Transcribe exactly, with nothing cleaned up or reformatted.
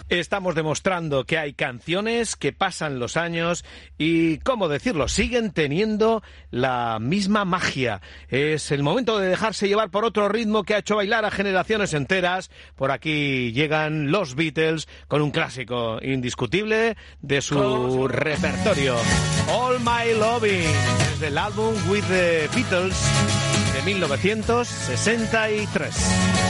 Estamos demostrando que hay canciones que pasan los años y, ¿cómo decirlo?, siguen teniendo la misma magia. Es el momento de dejarse llevar por otro ritmo que ha hecho bailar a generaciones enteras. Por aquí llegan los Beatles con un clásico indiscutible de su repertorio, All My Loving, desde el álbum With the Beatles de mil novecientos sesenta y tres.